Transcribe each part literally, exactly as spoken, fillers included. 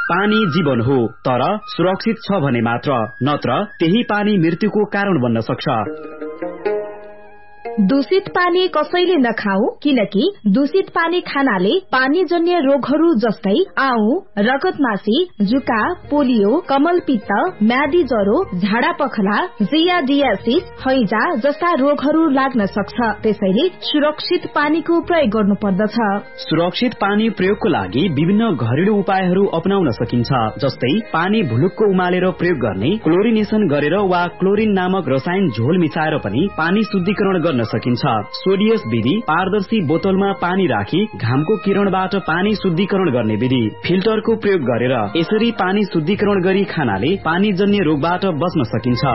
पानी जीवन हो, तर सुरक्षित छ भने मात्र, नत्र त्यही पानी मृत्युको कारण बन्न सक्छ। दूषित पानी कसैले नखाऊ, किनकि दूषित पानी खानाले पानीजन्य रोगहरू जस्तै आउ, रगतमासी, जुका, पोलियो, कमलपित्त, म्यादी ज्वरो, झाडा पखला, जियाडियासिस, हैजा जस्ता रोगहरू लाग्न सक्छ। त्यसैले सुरक्षित पानीको प्रयोग गर्नु पर्दछ। सुरक्षित पानी प्रयोगको लागि विभिन्न घरेलु उपायहरू अपनाउन सकिन्छ, जस्तै पानी भुलुक्क उमालेर प्रयोग गर्ने, क्लोरिनेसन गरेर वा क्लोरिन नामक रसायन झोल मिसाएर पनि पानी शुद्धिकरण गर्न सकिन्छ। सोडियस विधि, पारदर्शी बोतलमा पानी राखी घामको किरणबाट पानी शुद्धिकरण गर्ने विधि, फिल्टरको प्रयोग गरेर यसरी पानी शुद्धिकरण गरी खानाले पानीजन्य रोगबाट बच्न सकिन्छ।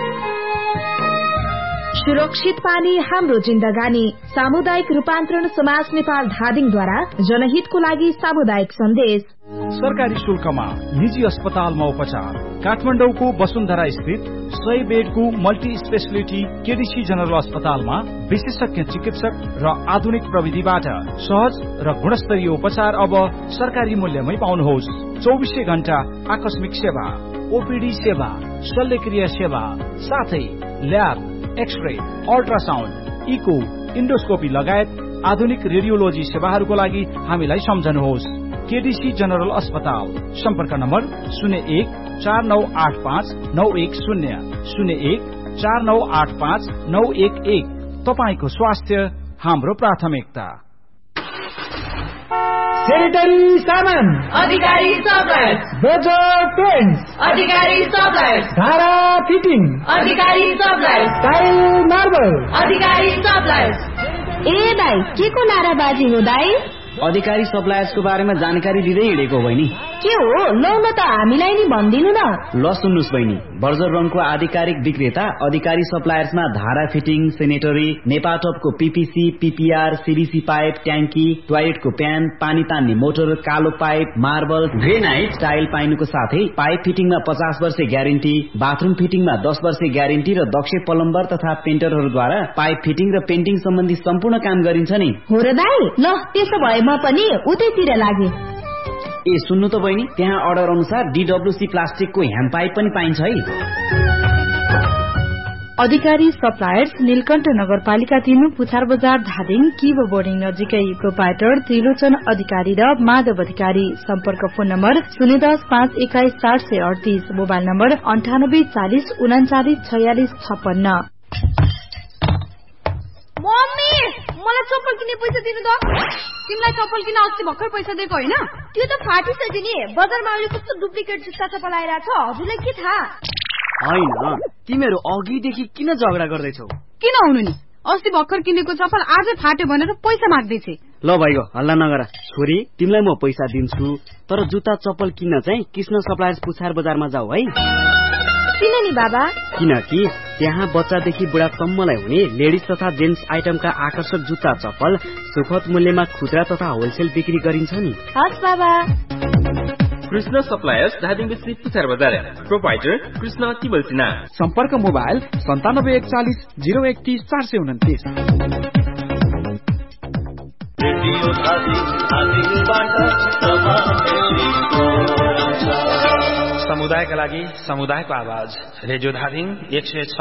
सुरक्षित पानी हाम्रो जिन्दगानी। सामुदायिक रूपान्तरण समाज नेपाल धादिङद्वारा जनहितको लागि सामुदायिक सन्देश। सरकारी शुल्कमा निजी अस्पतालमा उपचार। काठमाडौँको वसुन्धरा स्थित सय बेडको मल्टी स्पेशलिटी केडीसी जनरल अस्पतालमा विशेषज्ञ चिकित्सक र आधुनिक प्रविधिबाट सहज र गुणस्तरीय उपचार अब सरकारी मूल्यमै पाउनुहोस्। चौबिसै घण्टा आकस्मिक सेवा, ओपीडी सेवा, शल्यक्रिया सेवा, साथै lab, x-ray, ultrasound, eco, endoscopy लगायत आधुनिक रेडियोलोजी सेवाहरूको लागि हामीलाई सम्झनुहोस्। केडीसी जनरल अस्पताल। सम्पर्क नम्बर शून्य एक चार नौ आठ पाँच नौ एक शून्य शून्य एक चार नौ आठ पाँच नौ एक एक। तपाईको स्वास्थ्य हाम्रो प्राथमिकता। सेनिटरी सामान अधिकारी सप्लायर्स, बजार पेन्ट्स अधिकारी सप्लायर्स, धारा फिटिङ अधिकारी सप्लायर्स, टाइल मार्बल अधिकारी सप्लायर्स। ए दाइ, के को नाराबाजी हो दाइ? अधिकारी सप्लायर्सको बारेमा जानकारी दिँदै हिँडेको हो बहिनी। के हो? लौ न त हामीलाई नि भनिदिनु न। ल सुन्नुस् बहिनी, बर्जर रङको आधिकारिक विक्रेता अधिकारी सप्लायर्समा धारा fitting, sanitary, नेपाटपको PPC, PPR, CDC pipe, ट्याङ्की, टोयलेटको प्यान, पानी तान्ने मोटर, कालो पाइप, मार्बल, ग्रेनाइट, टाइल पाइनुको साथै पाइप फिटिङमा पचास वर्ष ग्यारेन्टी, बाथरूम फिटिङमा दस वर्ष ग्यारेन्टी र दक्ष प्लम्बर तथा पेन्टरहरूद्वारा पाइप फिटिङ र पेन्टिङ सम्बन्धी सम्पूर्ण काम गरिन्छ नि। हो र दाइ? ल त्यसो भए म पनि उतैतिर लागे। ए सुन्नु त बहिनी, त्यहाँ अर्डर अनुसार डीडब्ल्यूसी प्लास्टिकको ह्यान्ड पाइप पनि पाइन्छ है। अधिकारी सप्लायर्स, नीलकण्ठ नगरपालिका तीन, पुछार बजार धादिङ, किब बोर्डिङ नजिकै। प्रोपाइटर त्रिलोचन अधिकारी र माधव अधिकारी। सम्पर्क फोन नम्बर शून्य दस पाँच एक्काइस चार सय अडतीस, मोबाइल नम्बर अन्ठानब्बे चालिस उनाचालिस छयालिस छप्पन्न। मम्मी, मलाई चप्पल किन्ने पैसा दिनु त। तिमीलाई चप्पल किन अस्ति भर्खर पैसा दिएको होइन? त्यो त फाटिसक्यो नि। बजारमा अहिले कस्तो डुप्लिकेट जुत्ता चप्पल आइरहेछ, हजुरलाई के थाहा? होइन, तिमीहरू अघिदेखि किन झगडा गर्दैछौ? किन हुनु नि, अस्ति भर्खर किनेको चप्पल आज फाट्यो भनेर पैसा माग्दैछे। ल भाइको हल्ला नगर। छोरी, तिमीलाई म पैसा दिन्छु, तर जुत्ता चप्पल किन्न चाहिँ कृष्ण सप्लायर्स पुछार बजारमा जाऊ है। किन नि बाबा? किनकि त्यहाँ बच्चादेखि बुढासम्मलाई हुने लेडिज तथा जेन्ट्स आइटमका आकर्षक जुत्ता चप्पल सुखद मूल्यमा खुद्रा तथा होलसेल बिक्री गरिन्छ नि। हस् बाबा। कृष्ण सप्लायर्स धादिङ स्थित पुछार बजार। प्रोपाइटर कृष्ण तिबल सिन्हा। सम्पर्क मोबाइल सन्तानब्बे एकचालिस जिरो एकतिस चार सय उन्तिस। समुदायका लागि समुदायको आवाज रेडियो धादिङ एक सय छ